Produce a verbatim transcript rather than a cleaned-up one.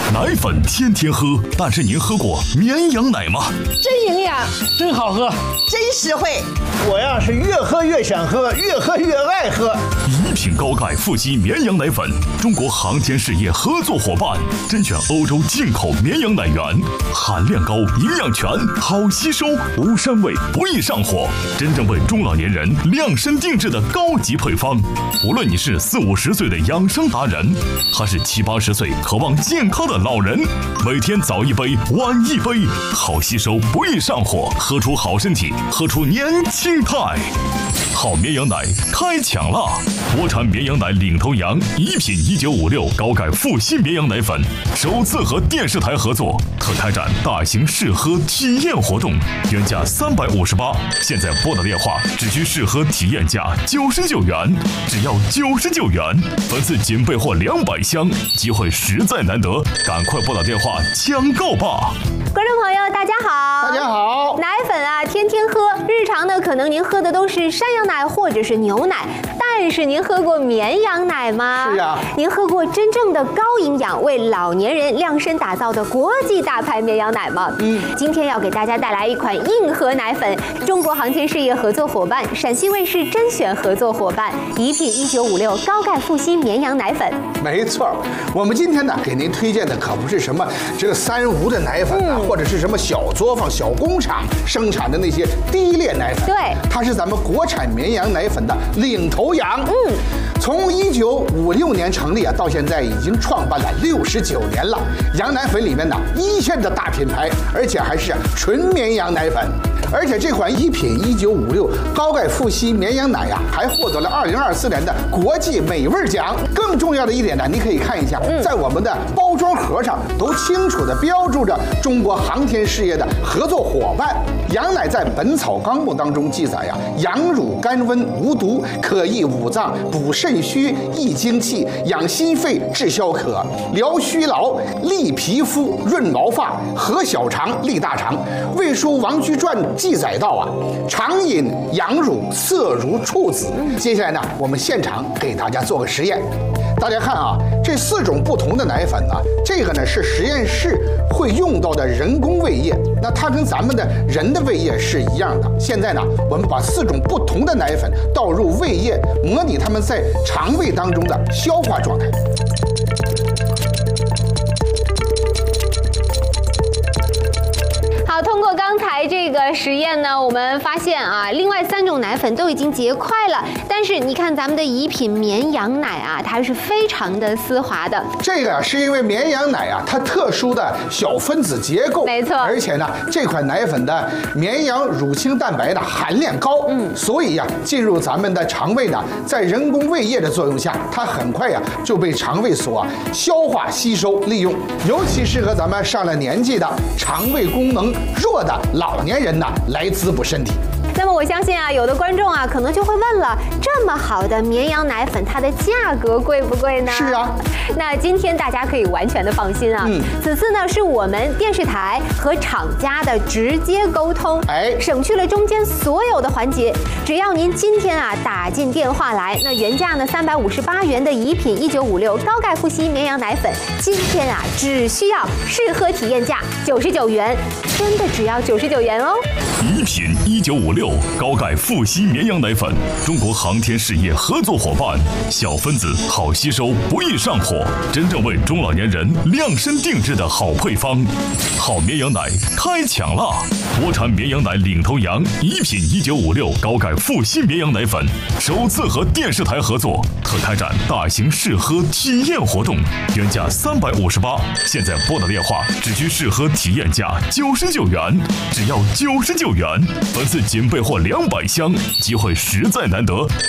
奶粉天天喝，但是您喝过绵羊奶吗？ 真营养， 真好喝， 真实惠。 我呀是越喝越想喝，越喝越爱喝。 一品高钙富硒绵羊奶粉，中国航天事业合作伙伴，甄选欧洲进口绵羊奶源，含量高，营养全，好吸收，无膻味，不易上火，真正为中老年人量身定制的高级配方。无论你是四五十岁的养生达人，还是七八十岁渴望健康的老人，每天早一杯，晚一杯，好吸收，不易上火，喝出好身体，喝出年轻态。好绵羊奶开抢啦！国产绵羊奶领头羊，一品一九五六高钙富硒绵羊奶粉首次和电视台合作，特开展大型试喝体验活动，原价三百五十八，现在拨打电话只需试喝体验价九十九元，只要九十九元，本次仅备货两百箱，机会实在难得，赶快拨打电话抢购吧！ 观众朋友，大家好， 大家好。 奶粉啊，天天喝，日常呢可能您喝的都是山羊奶或者是牛奶，但是您喝过绵羊奶吗？ 是啊。 您喝过真正的高营养、为老年人量身打造的国际大牌绵羊奶吗？嗯。今天要给大家带来一款硬核奶粉，中国航天事业合作伙伴，陕西卫视甄选合作伙伴，一品一九五六高钙富硒绵羊奶粉。 没错，我们今天呢给您推荐的可不是什么这个三无的奶粉啊。嗯，或者是什么小作坊、小工厂生产的那些低劣奶粉， 对， 它是咱们国产绵羊奶粉的领头羊。嗯，从一九五六年成立啊，到现在已经创办了六十九年了。羊奶粉里面呢，一线的大品牌，而且还是纯绵羊奶粉。而且这款一品一九五六高钙富硒绵羊奶呀、啊，还获得了二零二四年的国际美味奖。更重要的一点呢，你可以看一下，在我们的包装盒上都清楚地标注着中国航天事业的合作伙伴。羊奶在《本草纲目》当中记载呀，羊乳甘温无毒，可益五脏，补肾虚，益精气，养心肺，治消渴，疗虚劳，利皮肤，润毛发，和小肠，利大肠。《魏书·王居传》记载到啊，常饮羊乳，色如处子。接下来呢，我们现场给大家做个实验。大家看啊，这四种不同的奶粉呢，这个呢是实验室会用到的人工胃液，那它跟咱们的人的胃液是一样的。现在呢，我们把四种不同的奶粉倒入胃液，模拟它们在肠胃当中的消化状态。 好，通过刚才这个实验呢，我们发现啊，另外三种奶粉都已经结块了，但是你看咱们的一品绵羊奶啊，它是非常的丝滑的。 这个是因为绵羊奶啊，它特殊的小分子结构， 没错。 而且呢，这款奶粉的绵羊乳清蛋白的含量高，嗯，所以呀、啊，进入咱们的肠胃呢，在人工胃液的作用下，它很快呀、啊、就被肠胃所、啊、消化吸收利用，尤其适合咱们上了年纪的肠胃功能弱的老年人呢来滋补身体。 那么我相信啊，有的观众啊可能就会问了，这么好的绵羊奶粉，它的价格贵不贵呢？ 是啊。 那今天大家可以完全的放心啊。嗯。此次呢是我们电视台和厂家的直接沟通，哎，省去了中间所有的环节。只要您今天啊打进电话来，那原价呢三百五十八元的一品一九五六高钙富硒绵羊奶粉，今天啊只需要试喝体验价九十九元，真的只要九十九元哦。 一品一九五六高钙富硒绵羊奶粉，中国航天事业合作伙伴，小分子好吸收，不易上火，真正为中老年人量身定制的好配方。好绵羊奶开抢啦！国产绵羊奶领头羊，一品一九五六高钙富硒绵羊奶粉首次和电视台合作，特开展大型试喝体验活动，原价三百五十八，现在拨打电话只需试喝体验价九十九元，只要九十九元，本次仅备货两百箱，机会实在难得。